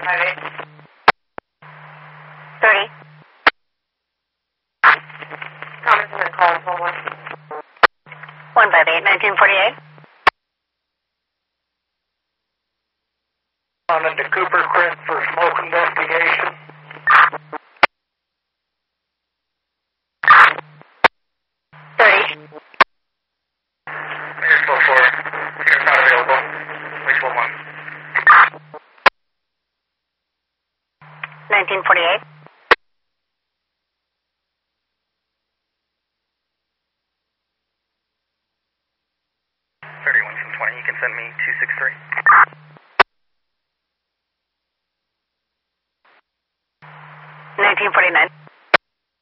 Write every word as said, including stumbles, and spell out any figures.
five eight. thirty. Thomas is going to call us one one. one five eight, nineteen forty-eight. On into Cooper Creek for smoke investigation. thirty. Here's four four. Here's not available. Wait for one. nineteen forty-eight. thirty-one from twenty. You can send me two six three. nineteen forty-nine.